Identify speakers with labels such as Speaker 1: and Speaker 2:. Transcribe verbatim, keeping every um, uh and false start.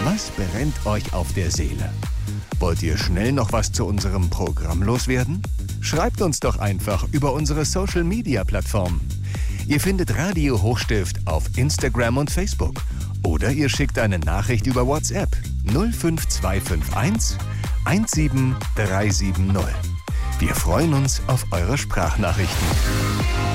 Speaker 1: Was brennt euch auf der Seele? Wollt ihr schnell noch was zu unserem Programm loswerden? Schreibt uns doch einfach über unsere Social-Media-Plattformen. Ihr findet Radio Hochstift auf Instagram und Facebook. Oder ihr schickt eine Nachricht über WhatsApp null fünf zwei fünf eins eins sieben drei sieben null. Wir freuen uns auf eure Sprachnachrichten.